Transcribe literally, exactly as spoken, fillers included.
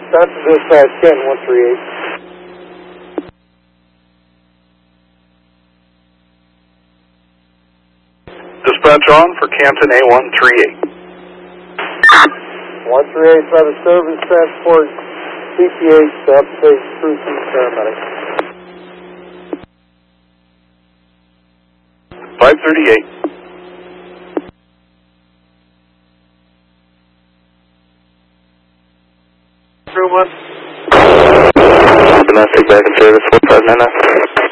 That's dispatch ten one three eight. Dispatch on for Canton A one three eight. one three eight, try to service transport C P H to upstate crew chief paramedic. five thirty-eight. Crew one. Domestic back in service, four five nine nine.